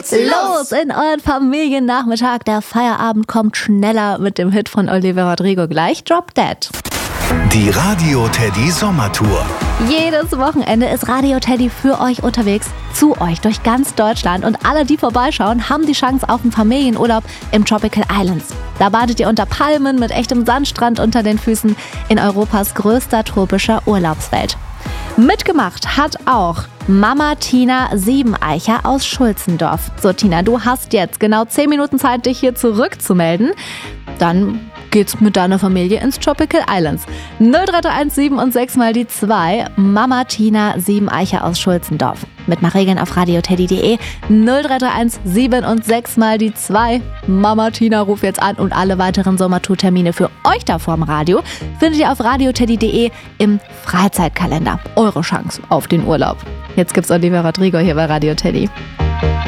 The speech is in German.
geht's los in euren Familiennachmittag. Der Feierabend kommt schneller mit dem Hit von Olivia Rodrigo. Gleich Drop Dead. Die Radio Teddy Sommertour. Jedes Wochenende ist Radio Teddy für euch unterwegs, zu euch durch ganz Deutschland. Und alle, die vorbeischauen, haben die Chance auf einen Familienurlaub im Tropical Islands. Da badet ihr unter Palmen mit echtem Sandstrand unter den Füßen in Europas größter tropischer Urlaubswelt. Mitgemacht hat auch Mama Tina Siebeneicher aus Schulzendorf. So Tina, du hast jetzt genau 10 Minuten Zeit, dich hier zurückzumelden. Dann geht's mit deiner Familie ins Tropical Islands. 0331 7 und 6 mal die 2. Mama Tina Siebeneicher aus Schulzendorf. Mit nach Regeln auf radioteddy.de. 0331 7 und 6 mal die 2. Mama Tina ruft jetzt an und alle weiteren Sommertour-Termine für euch da vorm Radio findet ihr auf radioteddy.de im Freizeitkalender. Eure Chance auf den Urlaub. Jetzt gibt's Olivia Rodrigo hier bei Radio Teddy.